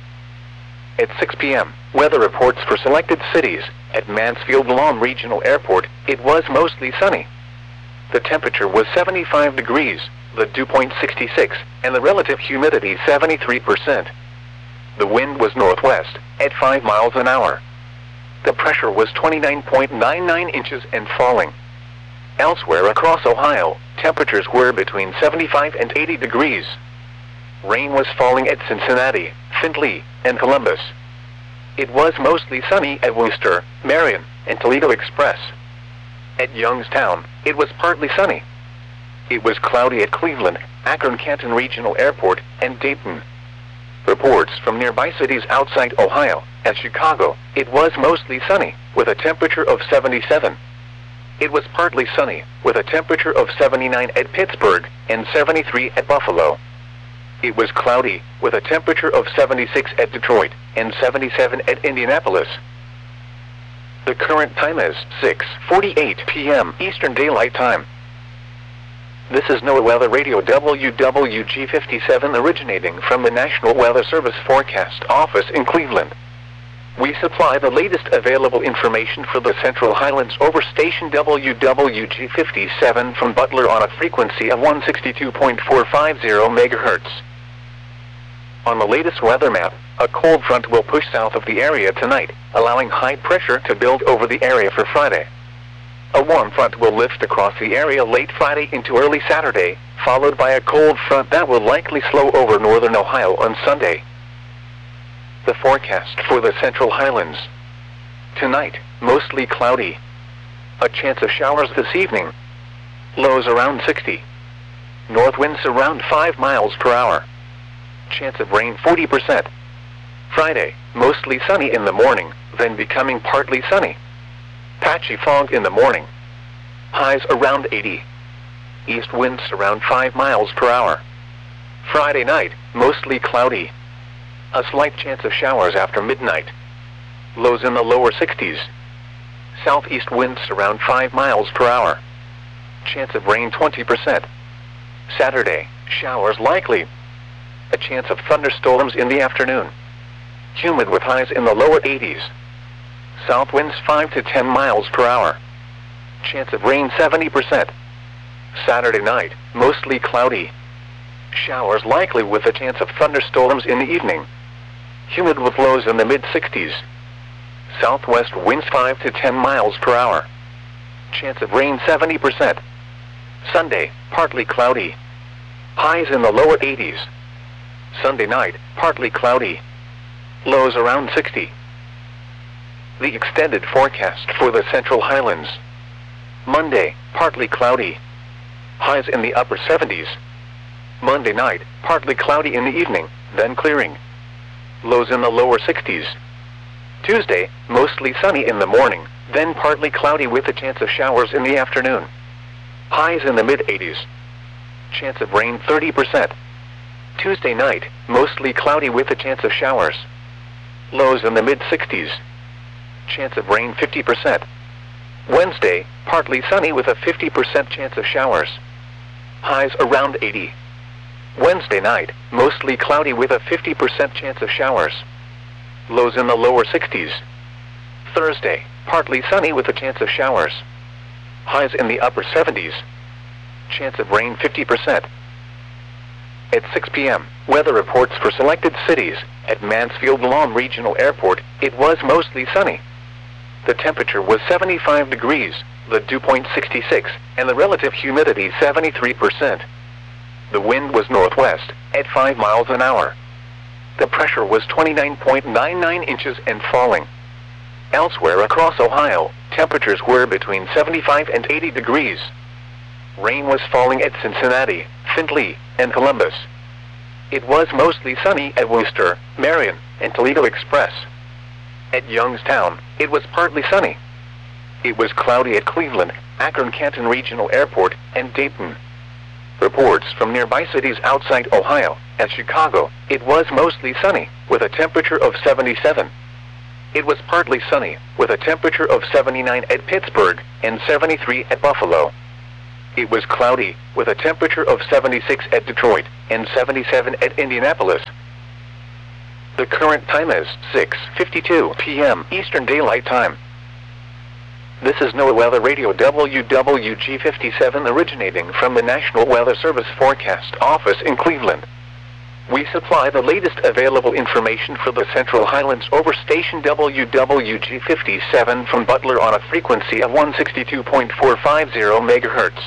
At 6 p.m., weather reports for selected cities. At Mansfield Lawn Regional Airport, it was mostly sunny. The temperature was 75 degrees, the dew point 66, and the relative humidity 73%. The wind was northwest, at 5 miles an hour. The pressure was 29.99 inches and falling. Elsewhere across Ohio, temperatures were between 75 and 80 degrees. Rain was falling at Cincinnati, Findlay, and Columbus. It was mostly sunny at Worcester, Marion, and Toledo Express. At Youngstown, it was partly sunny. It was cloudy at Cleveland, Akron-Canton Regional Airport, and Dayton. Reports from nearby cities outside Ohio. At Chicago, it was mostly sunny, with a temperature of 77. It was partly sunny, with a temperature of 79 at Pittsburgh, and 73 at Buffalo. It was cloudy, with a temperature of 76 at Detroit, and 77 at Indianapolis. The current time is 6:48 p.m. Eastern Daylight Time. This is NOAA Weather Radio WWG57 originating from the National Weather Service Forecast Office in Cleveland. We supply the latest available information for the Central Highlands over station WWG57 from Butler on a frequency of 162.450 MHz. On the latest weather map, a cold front will push south of the area tonight, allowing high pressure to build over the area for Friday. A warm front will lift across the area late Friday into early Saturday, followed by a cold front that will likely slow over northern Ohio on Sunday. The forecast for the Central Highlands. Tonight, mostly cloudy. A chance of showers this evening. Lows around 60. North winds around 5 miles per hour. Chance of rain 40%. Friday, mostly sunny in the morning, then becoming partly sunny. Patchy fog in the morning. Highs around 80. East winds around 5 miles per hour. Friday night, mostly cloudy. A slight chance of showers after midnight. Lows in the lower 60s. Southeast winds around 5 miles per hour. Chance of rain 20%. Saturday, showers likely. A chance of thunderstorms in the afternoon. Humid with highs in the lower 80s. South winds 5 to 10 miles per hour. Chance of rain 70%. Saturday night, mostly cloudy. Showers likely with a chance of thunderstorms in the evening. Humid with lows in the mid-60s. Southwest winds 5 to 10 miles per hour. Chance of rain 70%. Sunday, partly cloudy. Highs in the lower 80s. Sunday night, partly cloudy. Lows around 60. The extended forecast for the Central Highlands. Monday, partly cloudy. Highs in the upper 70s. Monday night, partly cloudy in the evening, then clearing. Lows in the lower 60s. Tuesday, mostly sunny in the morning, then partly cloudy with a chance of showers in the afternoon. Highs in the mid-80s. Chance of rain 30%. Tuesday night, mostly cloudy with a chance of showers. Lows in the mid-60s. Chance of rain 50%. Wednesday, partly sunny with a 50% chance of showers. Highs around 80. Wednesday night, mostly cloudy with a 50% chance of showers. Lows in the lower 60s. Thursday, partly sunny with a chance of showers. Highs in the upper 70s. Chance of rain 50%. At 6 p.m., weather reports for selected cities. At Mansfield Lawn Regional Airport, it was mostly sunny. The temperature was 75 degrees, the dew point 66, and the relative humidity 73%. The wind was northwest, at 5 miles an hour. The pressure was 29.99 inches and falling. Elsewhere across Ohio, temperatures were between 75 and 80 degrees. Rain was falling at Cincinnati, Findlay, and Columbus. It was mostly sunny at Worcester, Marion, and Toledo Express. At Youngstown, it was partly sunny. It was cloudy at Cleveland, Akron-Canton Regional Airport, and Dayton. Reports from nearby cities outside Ohio. At Chicago, it was mostly sunny, with a temperature of 77. it was partly sunny, with a temperature of 79 at Pittsburgh and 73 at Buffalo. It was cloudy, with a temperature of 76 at Detroit and 77 at Indianapolis. The current time is 6:52 p.m. Eastern Daylight Time. This is NOAA Weather Radio WWG57 originating from the National Weather Service Forecast Office in Cleveland. We supply the latest available information for the Central Highlands over station WWG57 from Butler on a frequency of 162.450 MHz.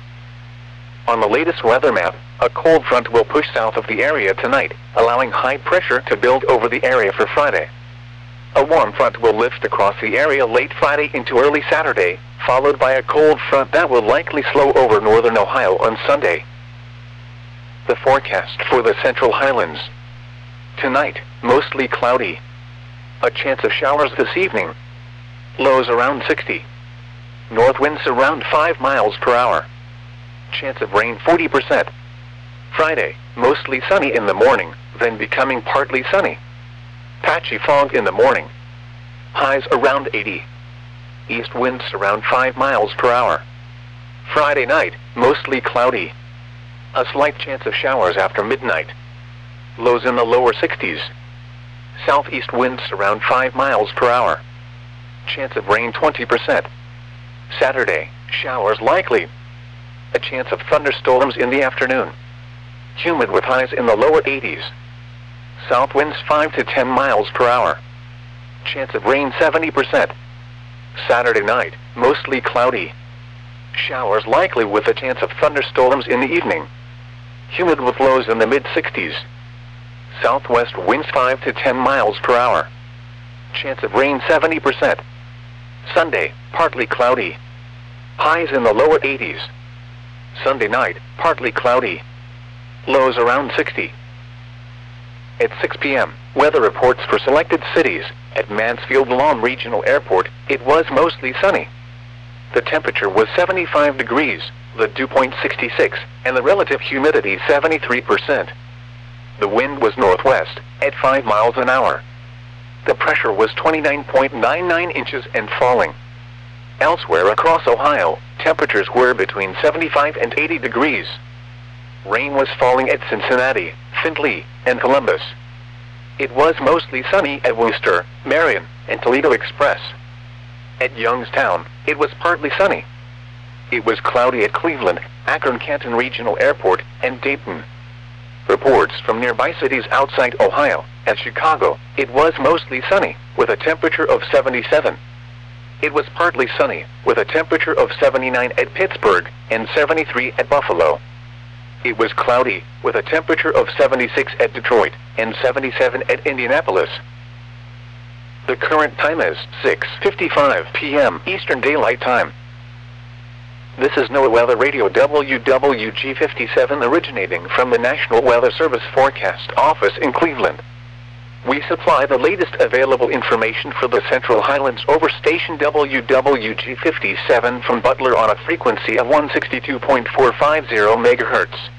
On the latest weather map, a cold front will push south of the area tonight, allowing high pressure to build over the area for Friday. A warm front will lift across the area late Friday into early Saturday, followed by a cold front that will likely slow over northern Ohio on Sunday. The forecast for the Central Highlands. Tonight, mostly cloudy. A chance of showers this evening. Lows around 60. North winds around 5 miles per hour. Chance of rain 40%. Friday, mostly sunny in the morning, then becoming partly sunny. Patchy fog in the morning. Highs around 80. East winds around 5 miles per hour. Friday night, mostly cloudy. A slight chance of showers after midnight. Lows in the lower 60s. Southeast winds around 5 miles per hour. Chance of rain 20%. Saturday, showers likely. A chance of thunderstorms in the afternoon. Humid with highs in the lower 80s. South winds 5 to 10 miles per hour. Chance of rain 70%. Saturday night, mostly cloudy. Showers likely with a chance of thunderstorms in the evening. Humid with lows in the mid-60s. Southwest winds 5 to 10 miles per hour. Chance of rain 70%. Sunday, partly cloudy. Highs in the lower 80s. Sunday night, partly cloudy. Lows around 60. At 6 p.m., weather reports for selected cities. At Mansfield Lawn Regional Airport, it was mostly sunny. The temperature was 75 degrees, the dew point 66, and the relative humidity 73%. The wind was northwest, at 5 miles an hour. The pressure was 29.99 inches and falling. Elsewhere across Ohio, temperatures were between 75 and 80 degrees. Rain was falling at Cincinnati, Findlay, and Columbus. It was mostly sunny at Worcester, Marion, and Toledo Express. At Youngstown, it was partly sunny. It was cloudy at Cleveland, Akron-Canton Regional Airport, and Dayton. Reports from nearby cities outside Ohio. At Chicago, it was mostly sunny, with a temperature of 77. It was partly sunny, with a temperature of 79 at Pittsburgh and 73 at Buffalo. It was cloudy, with a temperature of 76 at Detroit and 77 at Indianapolis. The current time is 6:55 p.m. Eastern Daylight Time. This is NOAA Weather Radio WWG57 originating from the National Weather Service Forecast Office in Cleveland. We supply the latest available information for the Central Highlands over station WWG57 from Butler on a frequency of 162.450 MHz.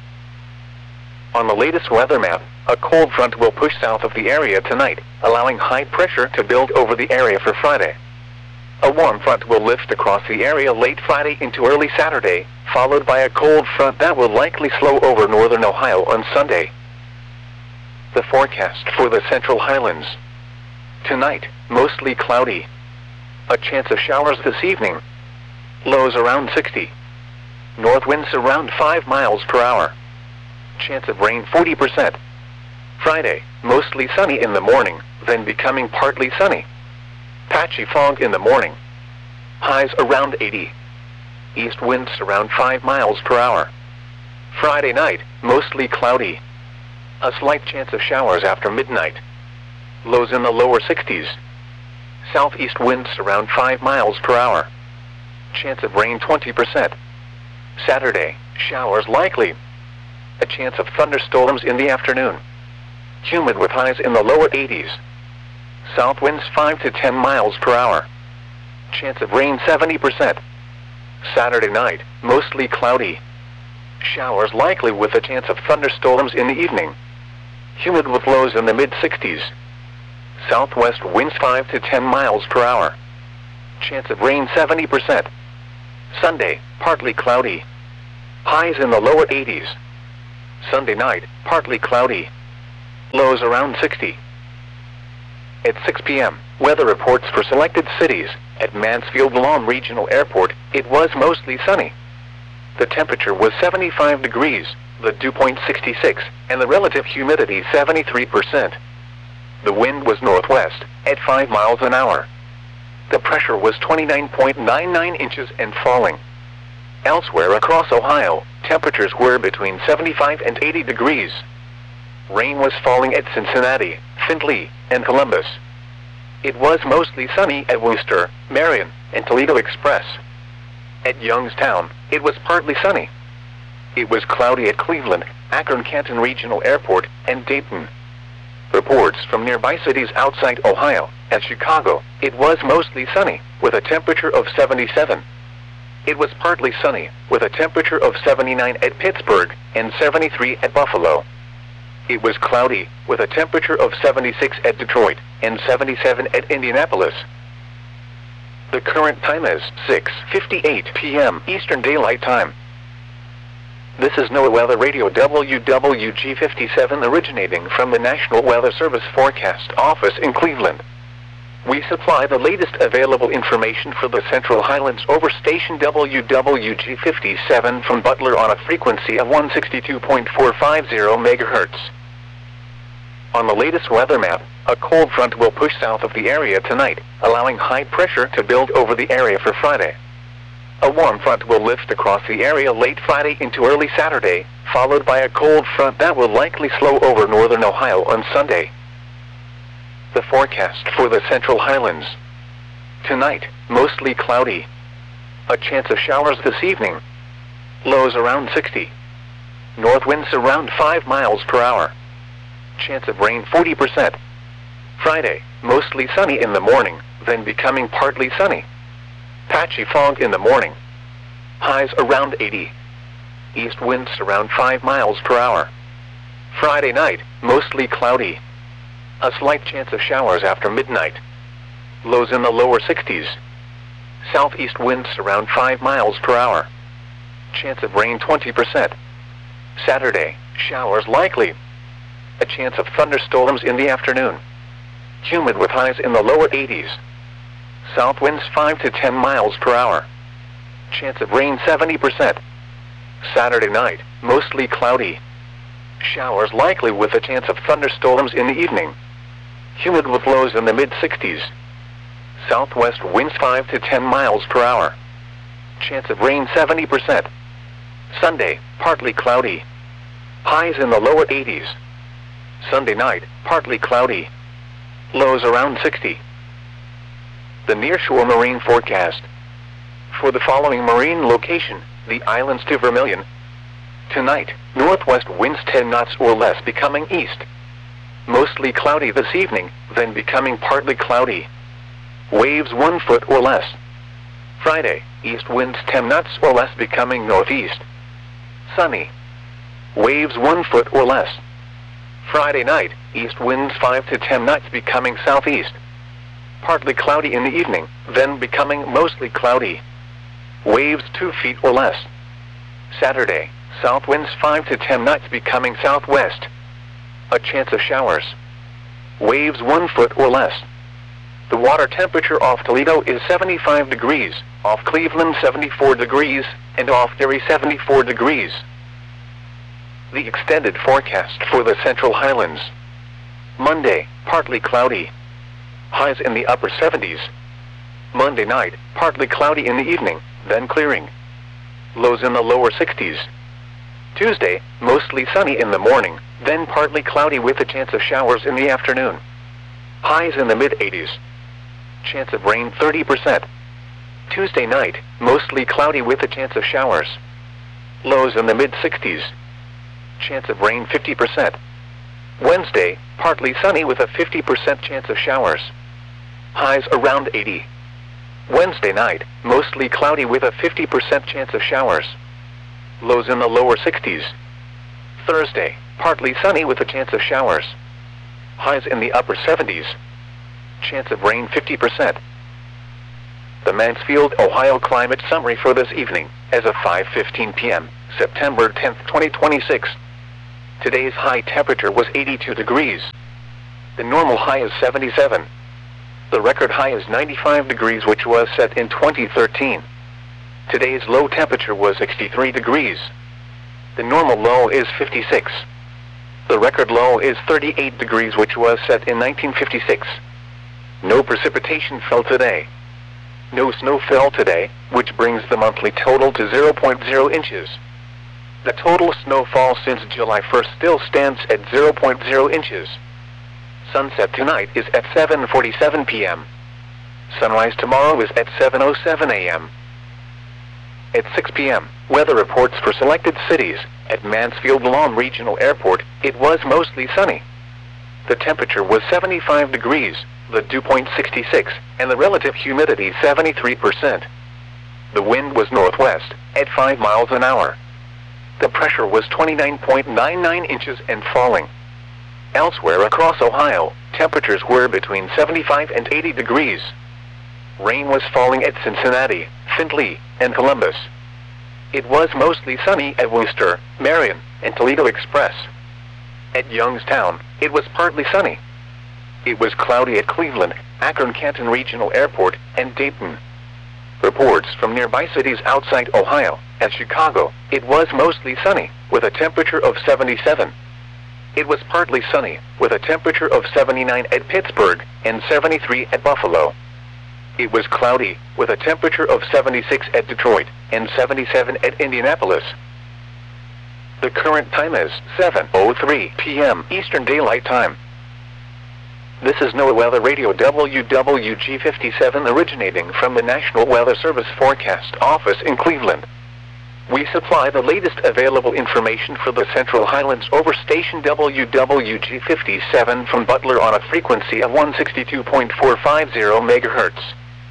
On the latest weather map, a cold front will push south of the area tonight, allowing high pressure to build over the area for Friday. A warm front will lift across the area late Friday into early Saturday, followed by a cold front that will likely slow over northern Ohio on Sunday. The forecast for the Central Highlands. Tonight, mostly cloudy. A chance of showers this evening. Lows around 60. North winds around 5 miles per hour. Chance of rain 40%. Friday, mostly sunny in the morning, then becoming partly sunny. Patchy fog in the morning. Highs around 80. East winds around 5 miles per hour. Friday night, mostly cloudy. A slight chance of showers after midnight. Lows in the lower 60s. Southeast winds around 5 miles per hour. Chance of rain 20%. Saturday, showers likely. A chance of thunderstorms in the afternoon. Humid with highs in the lower 80s. South winds 5 to 10 miles per hour. Chance of rain 70%. Saturday night, mostly cloudy. Showers likely with a chance of thunderstorms in the evening. Humid with lows in the mid-60s. Southwest winds 5 to 10 miles per hour. Chance of rain 70%. Sunday, partly cloudy. Highs in the lower 80s. Sunday night, partly cloudy. Lows around 60. At 6 p.m., weather reports for selected cities. At Mansfield Lawn Regional Airport, it was mostly sunny. The temperature was 75 degrees, the dew point 66, and the relative humidity 73%. The wind was northwest, at 5 miles an hour. The pressure was 29.99 inches and falling. Elsewhere across Ohio, temperatures were between 75 and 80 degrees. Rain was falling at Cincinnati, Findlay, and Columbus. It was mostly sunny at Worcester, Marion, and Toledo Express. At Youngstown, it was partly sunny. It was cloudy at Cleveland, Akron-Canton Regional Airport, and Dayton. Reports from nearby cities outside Ohio. At Chicago, it was mostly sunny, with a temperature of 77. It was partly sunny, with a temperature of 79 at Pittsburgh, and 73 at Buffalo. It was cloudy, with a temperature of 76 at Detroit, and 77 at Indianapolis. The current time is 6:58 p.m. Eastern Daylight Time. This is NOAA Weather Radio WWG57 originating from the National Weather Service Forecast Office in Cleveland. We supply the latest available information for the Central Highlands over station WWG57 from Butler on a frequency of 162.450 MHz. On the latest weather map, a cold front will push south of the area tonight, allowing high pressure to build over the area for Friday. A warm front will lift across the area late Friday into early Saturday, followed by a cold front that will likely slow over northern Ohio on Sunday. The forecast for the Central Highlands. Tonight, mostly cloudy. A chance of showers this evening. Lows around 60. North winds around 5 miles per hour. Chance of rain 40%. Friday, mostly sunny in the morning, then becoming partly sunny. Patchy fog in the morning. Highs around 80. East winds around 5 miles per hour. Friday night, mostly cloudy. A slight chance of showers after midnight. Lows in the lower 60s. Southeast winds around 5 miles per hour. Chance of rain 20%. Saturday, showers likely. A chance of thunderstorms in the afternoon. Humid with highs in the lower 80s. South winds 5 to 10 miles per hour. Chance of rain 70%. Saturday night, mostly cloudy. Showers likely with a chance of thunderstorms in the evening. Humid with lows in the mid-60s. Southwest winds 5 to 10 miles per hour. Chance of rain 70%. Sunday, partly cloudy. Highs in the lower 80s. Sunday night, partly cloudy. Lows around 60. The nearshore marine forecast. For the following marine location, the islands to Vermilion. Tonight, northwest winds 10 knots or less becoming east. Mostly cloudy this evening, then becoming partly cloudy. Waves 1 foot or less. Friday, east winds 10 knots or less becoming northeast. Sunny. Waves 1 foot or less. Friday night, east winds 5 to 10 knots becoming southeast. Partly cloudy in the evening, then becoming mostly cloudy. Waves 2 feet or less. Saturday, south winds 5 to 10 knots becoming southwest. A chance of showers. Waves 1 foot or less. The water temperature off Toledo is 75 degrees, off Cleveland 74 degrees, and off Erie 74 degrees. The extended forecast for the Central Highlands. Monday, partly cloudy. Highs in the upper 70s. Monday night, partly cloudy in the evening, then clearing. Lows in the lower 60s. Tuesday, mostly sunny in the morning, then partly cloudy with a chance of showers in the afternoon. Highs in the mid-80s. Chance of rain 30%. Tuesday night, mostly cloudy with a chance of showers. Lows in the mid-60s. Chance of rain 50%. Wednesday, partly sunny with a 50% chance of showers. Highs around 80. Wednesday night, mostly cloudy with a 50% chance of showers. Lows in the lower 60s. Thursday, partly sunny with a chance of showers. Highs in the upper 70s. Chance of rain 50%. The Mansfield, Ohio climate summary for this evening, as of 5:15 p.m., September 10, 2026. Today's high temperature was 82 degrees. The normal high is 77. The record high is 95 degrees, which was set in 2013. Today's low temperature was 63 degrees. The normal low is 56. The record low is 38 degrees, which was set in 1956. No precipitation fell today. No snow fell today, which brings the monthly total to 0.0 inches. The total snowfall since July 1st still stands at 0.0 inches. Sunset tonight is at 7:47 p.m. Sunrise tomorrow is at 7:07 a.m. At 6 p.m., weather reports for selected cities. At Mansfield Lawn Regional Airport, it was mostly sunny. The temperature was 75 degrees, the dew point 66, and the relative humidity 73%. The wind was northwest, at 5 miles an hour. The pressure was 29.99 inches and falling. Elsewhere across Ohio, temperatures were between 75 and 80 degrees. Rain was falling at Cincinnati, Findlay, and Columbus. It was mostly sunny at Worcester, Marion, and Toledo Express. At Youngstown, it was partly sunny. It was cloudy at Cleveland, Akron-Canton Regional Airport, and Dayton. Reports from nearby cities outside Ohio. At Chicago, it was mostly sunny, with a temperature of 77. It was partly sunny, with a temperature of 79 at Pittsburgh, and 73 at Buffalo. It was cloudy, with a temperature of 76 at Detroit, and 77 at Indianapolis. The current time is 7:03 p.m. Eastern Daylight Time. This is NOAA Weather Radio WWG57 originating from the National Weather Service Forecast Office in Cleveland. We supply the latest available information for the Central Highlands over station WWG57 from Butler on a frequency of 162.450 MHz.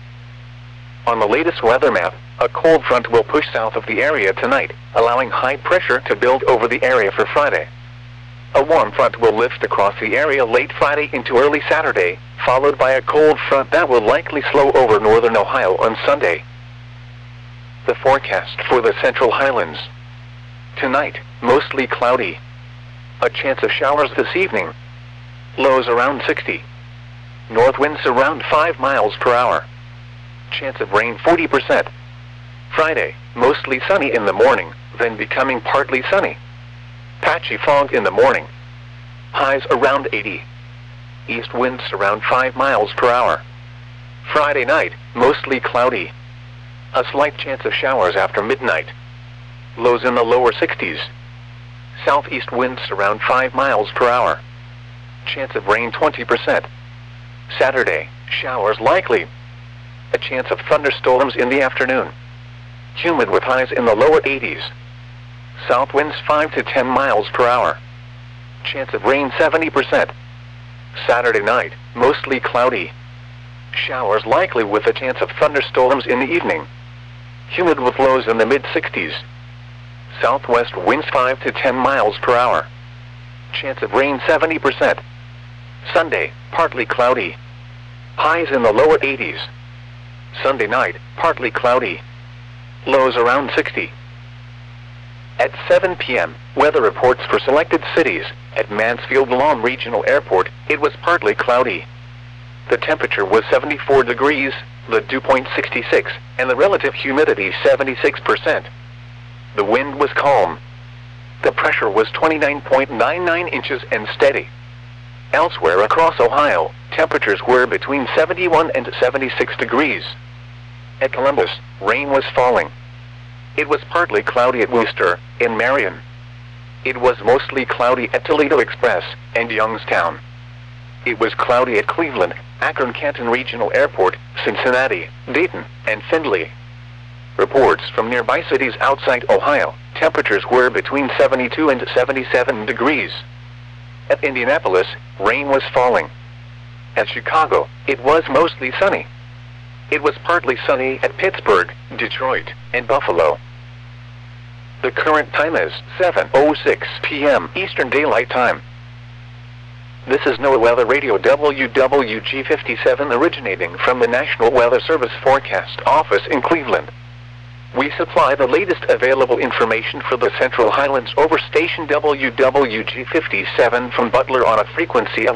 On the latest weather map, a cold front will push south of the area tonight, allowing high pressure to build over the area for Friday. A warm front will lift across the area late Friday into early Saturday, followed by a cold front that will likely slow over northern Ohio on Sunday. The forecast for the Central Highlands. Tonight, mostly cloudy. A chance of showers this evening. Lows around 60. North winds around 5 miles per hour. Chance of rain 40%. Friday, mostly sunny in the morning, then becoming partly sunny. Patchy fog in the morning. Highs around 80. East winds around 5 miles per hour. Friday night, mostly cloudy. A slight chance of showers after midnight. Lows in the lower 60s. Southeast winds around 5 miles per hour. Chance of rain 20%. Saturday, showers likely. A chance of thunderstorms in the afternoon. Humid with highs in the lower 80s. South winds 5 to 10 miles per hour. Chance of rain 70%. Saturday night, mostly cloudy. Showers likely with a chance of thunderstorms in the evening. Humid with lows in the mid-60s. Southwest winds 5 to 10 miles per hour. Chance of rain 70%. Sunday, partly cloudy. Highs in the lower 80s. Sunday night, partly cloudy. Lows around 60. At 7 p.m., weather reports for selected cities. At Mansfield Lawn Regional Airport, it was partly cloudy. The temperature was 74 degrees, the dew point 66, and the relative humidity 76%. The wind was calm. The pressure was 29.99 inches and steady. Elsewhere across Ohio, temperatures were between 71 and 76 degrees. At Columbus, rain was falling. It was partly cloudy at Worcester, in Marion. It was mostly cloudy at Toledo Express, and Youngstown. It was cloudy at Cleveland, Akron-Canton Regional Airport, Cincinnati, Dayton, and Findlay. Reports from nearby cities outside Ohio, temperatures were between 72 and 77 degrees. At Indianapolis, rain was falling. At Chicago, it was mostly sunny. It was partly sunny at Pittsburgh, Detroit, and Buffalo. The current time is 7:06 p.m. Eastern Daylight Time. This is NOAA Weather Radio WWG57 originating from the National Weather Service Forecast Office in Cleveland. We supply the latest available information for the Central Highlands over station WWG57 from Butler on a frequency of